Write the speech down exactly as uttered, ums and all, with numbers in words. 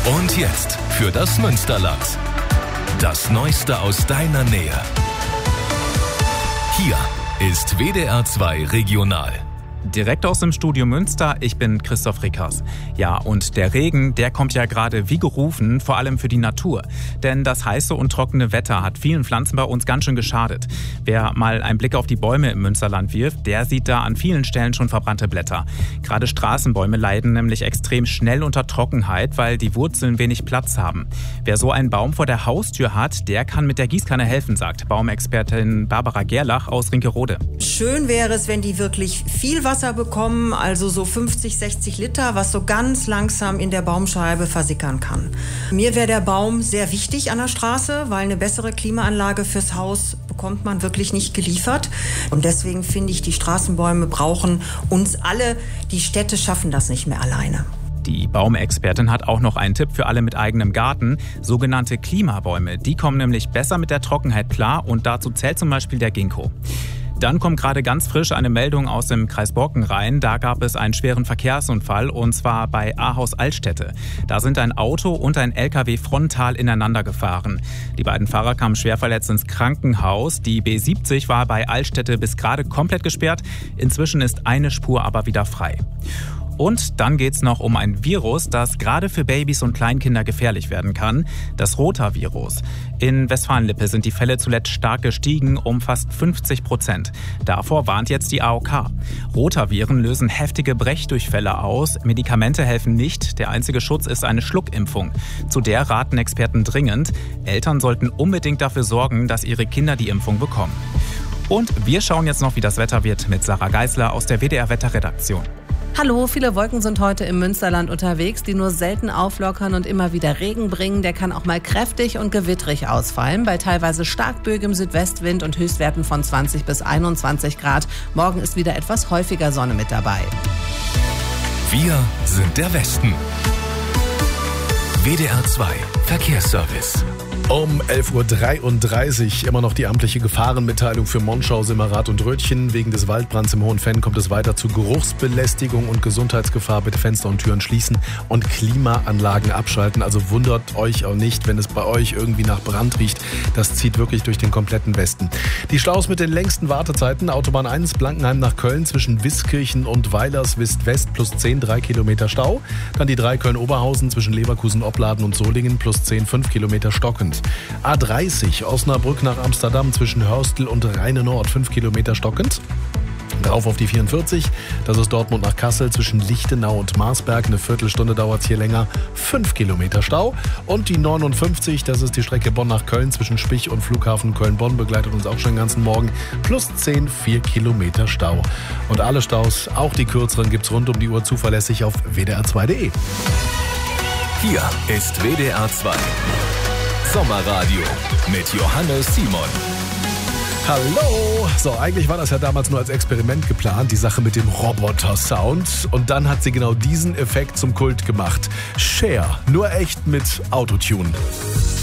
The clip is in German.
Und jetzt für das Münsterland. Das Neueste aus deiner Nähe. Hier ist W D R zwei Regional. Direkt aus dem Studio Münster, ich bin Christoph Rickers. Ja, und der Regen, der kommt ja gerade wie gerufen, vor allem für die Natur. Denn das heiße und trockene Wetter hat vielen Pflanzen bei uns ganz schön geschadet. Wer mal einen Blick auf die Bäume im Münsterland wirft, der sieht da an vielen Stellen schon verbrannte Blätter. Gerade Straßenbäume leiden nämlich extrem schnell unter Trockenheit, weil die Wurzeln wenig Platz haben. Wer so einen Baum vor der Haustür hat, der kann mit der Gießkanne helfen, sagt Baumexpertin Barbara Gerlach aus Rinkerode. Schön wäre es, wenn die wirklich viel Wasser bekommen, also so fünfzig, sechzig Liter, was so ganz langsam in der Baumscheibe versickern kann. Mir wäre der Baum sehr wichtig an der Straße, weil eine bessere Klimaanlage fürs Haus bekommt man wirklich nicht geliefert. Und deswegen finde ich, die Straßenbäume brauchen uns alle. Die Städte schaffen das nicht mehr alleine. Die Baumexpertin hat auch noch einen Tipp für alle mit eigenem Garten. Sogenannte Klimabäume. Die kommen nämlich besser mit der Trockenheit klar und dazu zählt zum Beispiel der Ginkgo. Dann kommt gerade ganz frisch eine Meldung aus dem Kreis Borken rein. Da gab es einen schweren Verkehrsunfall und zwar bei Ahaus-Altstätte. Da sind ein Auto und ein L K W frontal ineinander gefahren. Die beiden Fahrer kamen schwer verletzt ins Krankenhaus. Die B siebzig war bei Altstätte bis gerade komplett gesperrt. Inzwischen ist eine Spur aber wieder frei. Und dann geht's noch um ein Virus, das gerade für Babys und Kleinkinder gefährlich werden kann, das Rotavirus. In Westfalen-Lippe sind die Fälle zuletzt stark gestiegen, um fast fünfzig Prozent. Davor warnt jetzt die A O K. Rotaviren lösen heftige Brechdurchfälle aus, Medikamente helfen nicht, der einzige Schutz ist eine Schluckimpfung. Zu der raten Experten dringend. Eltern sollten unbedingt dafür sorgen, dass ihre Kinder die Impfung bekommen. Und wir schauen jetzt noch, wie das Wetter wird mit Sarah Geisler aus der W D R-Wetterredaktion. Hallo, viele Wolken sind heute im Münsterland unterwegs, die nur selten auflockern und immer wieder Regen bringen. Der kann auch mal kräftig und gewittrig ausfallen, bei teilweise starkböigem Südwestwind und Höchstwerten von zwanzig bis einundzwanzig Grad. Morgen ist wieder etwas häufiger Sonne mit dabei. Wir sind der Westen. W D R zwei Verkehrsservice. Um elf Uhr dreiunddreißig immer noch die amtliche Gefahrenmitteilung für Monschau, Simmerath und Rötchen. Wegen des Waldbrands im Hohen Fenn kommt es weiter zu Geruchsbelästigung und Gesundheitsgefahr. Bitte Fenster und Türen schließen und Klimaanlagen abschalten. Also wundert euch auch nicht, wenn es bei euch irgendwie nach Brand riecht. Das zieht wirklich durch den kompletten Westen. Die Staus mit den längsten Wartezeiten. Autobahn eins Blankenheim nach Köln zwischen Wiskirchen und Weilerswist-West plus zehn, drei Kilometer Stau. Dann die drei Köln-Oberhausen zwischen Leverkusen, Opladen und Solingen plus zehn, fünf Kilometer stockend. A dreißig Osnabrück nach Amsterdam zwischen Hörstel und Rheine Nord, fünf Kilometer stockend. Drauf auf die vierundvierzig, das ist Dortmund nach Kassel zwischen Lichtenau und Marsberg. Eine Viertelstunde dauert es hier länger, fünf Kilometer Stau. Und die neunundfünfzig, das ist die Strecke Bonn nach Köln zwischen Spich und Flughafen Köln-Bonn, begleitet uns auch schon den ganzen Morgen. Plus zehn, vier Kilometer Stau. Und alle Staus, auch die kürzeren, gibt's rund um die Uhr zuverlässig auf w d r zwei punkt d e. Hier ist W D R zwei Sommerradio mit Johannes Simon. Hallo! So, eigentlich war das ja damals nur als Experiment geplant, die Sache mit dem Roboter-Sound. Und dann hat sie genau diesen Effekt zum Kult gemacht. Cher, nur echt mit Autotune.